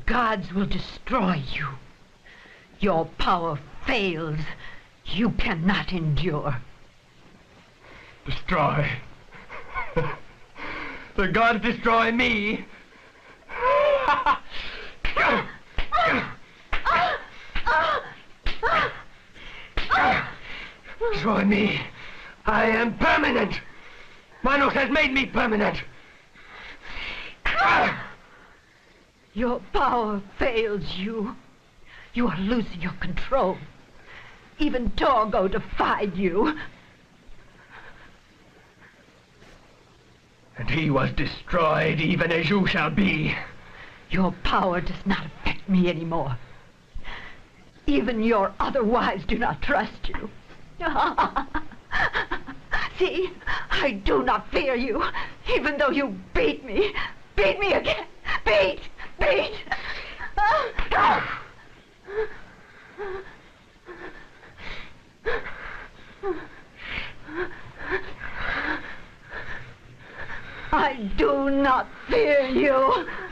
gods will destroy you. Your power fails. You cannot endure. Destroy? The gods destroy me? Destroy me? I am permanent. Manos has made me permanent. Your power fails you. You are losing your control. Even Torgo defied you. And he was destroyed even as you shall be. Your power does not affect me anymore. Even your other wives do not trust you. See, I do not fear you, even though you beat me. Beat me again. Beat! I do not fear you.